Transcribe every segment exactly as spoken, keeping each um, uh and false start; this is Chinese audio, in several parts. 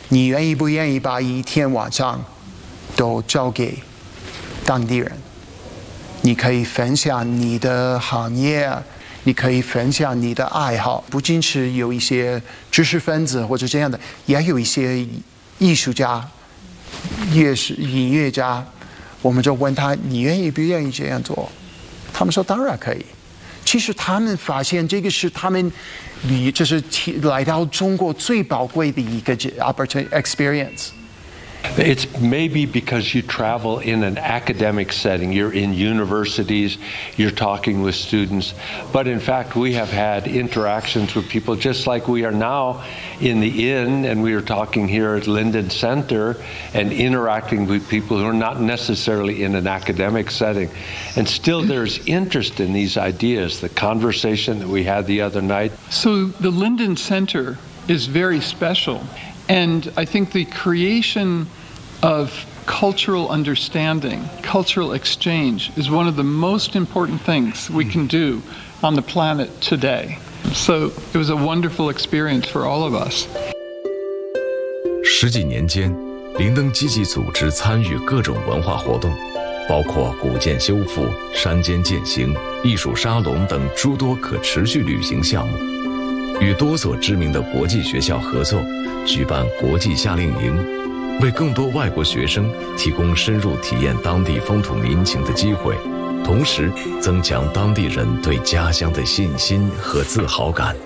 你愿意不愿意把一天晚上都交给当地人？你可以分享你的行业，你可以分享你的爱好，不仅是有一些知识分子或者这样的，也有一些艺术家、乐师、音乐家。我们就问他，你愿意不愿意这样做？他们说当然可以。其实他们发现这个是他们离就是来到中国最宝贵的一个 opportunity experience。 It's maybe because you travel in an academic setting, you're in universities, you're talking with students, but in fact we have had interactions with people just like we are now in the inn, and we are talking here at Linden Center and interacting with people who are not necessarily in an academic setting. And still there's interest in these ideas, the conversation that we had the other night. So the Linden Center is very special. And I think the creation of cultural understanding, cultural exchange, is one of the most important things we can do on the planet today. So it was a wonderful experience for all of us. 十几年间，林登积极组织参与各种文化活动，包括古建修复、山间践行、艺术沙龙等诸多可持续旅行项目，与多所知名的国际学校合作，举办国际夏令营，为更多外国学生提供深入体验当地风土民情的机会，同时增强当地人对家乡的信心和自豪感。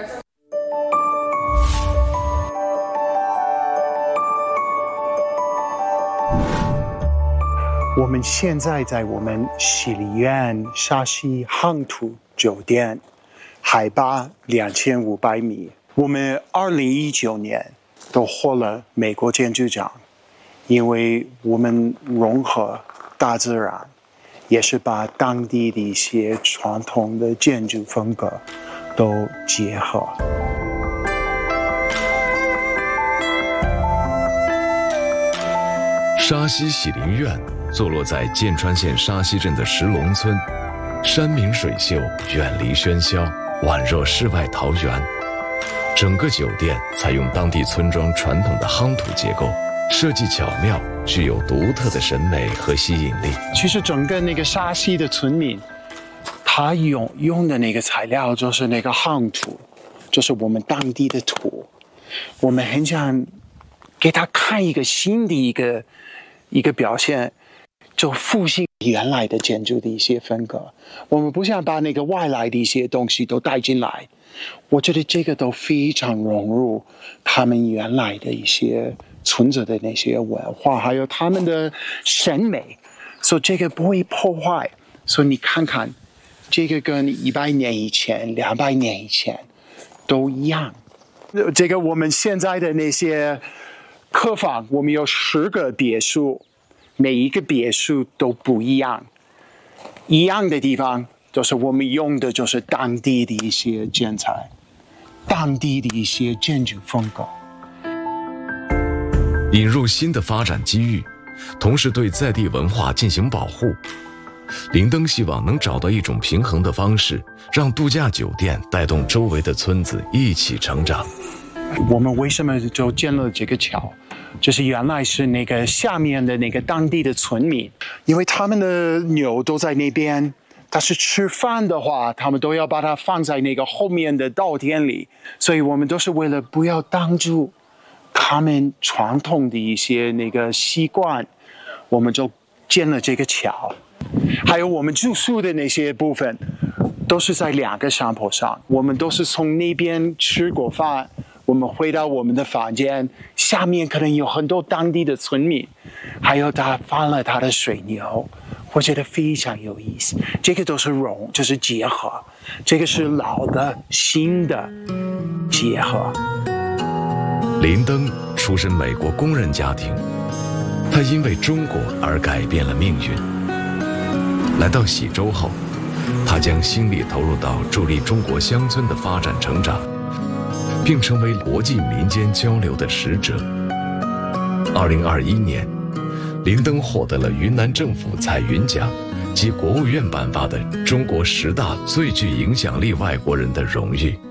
我们现在在我们喜里苑沙溪夯土酒店，海拔两千五百米。我们二零一九年都获了美国建筑奖，因为我们融合大自然，也是把当地的一些传统的建筑风格都结合。 沙溪喜林苑坐落在剑川县沙溪镇的石龙村，山明水秀，远离喧嚣，宛若世外桃源。整个酒店采用当地村庄传统的夯土结构，设计巧妙，具有独特的审美和吸引力。 其实整个那个沙溪的村民，他用用的那个材料就是那个夯土，就是我们当地的土。我们很想给他看一个新的一个一个表现，就复兴原来的建筑的一些风格。我们不想把那个外来的一些东西都带进来。我觉得这个都非常融入他们原来的一些存着的那些文化，还有他们的审美，所以这个不会破坏。所以你看看，这个跟一百年以前、两百年以前都一样。这个我们现在的那些客房，我们有十个别墅，每一个别墅都不一样，一样的地方。就是我们用的就是当地的一些建材，当地的一些建筑风格， 引入新的发展机遇，同时对在地文化进行保护。林登希望能找到一种平衡的方式，让度假酒店带动周围的村子一起成长。 我们为什么就建了这个桥？就是原来是那个下面的那个当地的村民，因为他们的牛都在那边。但是吃饭的话，他们都要把它放在那个后面的稻田里，所以我们都是为了不要挡住他们传统的一些那个习惯，我们就建了这个桥。还有我们住宿的那些部分，都是在两个山坡上，我们都是从那边吃过饭，我们回到我们的房间，下面可能有很多当地的村民，还有他放了他的水牛。我觉得非常有意思，这个都是融，就是结合，这个是老的、新的结合。 林登出身美国工人家庭，他因为中国而改变了命运。来到喜洲后，他将心力投入到助力中国乡村的发展成长，并成为国际民间交流的使者。二零二一年。林登获得了云南政府彩云奖及国务院颁发的中国十大最具影响力外国人的荣誉。